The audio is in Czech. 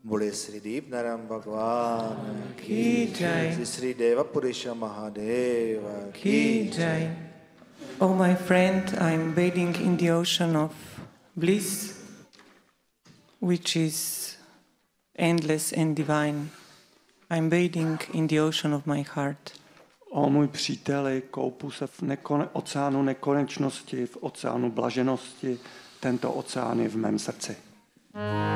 बोले श्री दीपनारायण भगवान की जय। श्री श्री देव पुरुष महादेव की जय. Oh my friend, I'm bathing in the ocean of bliss, which is endless and divine. I'm bathing in the ocean of my heart. O můj příteli, koupu se v oceánu nekonečnosti, v oceánu blaženosti. Tento oceán je v mém srdci.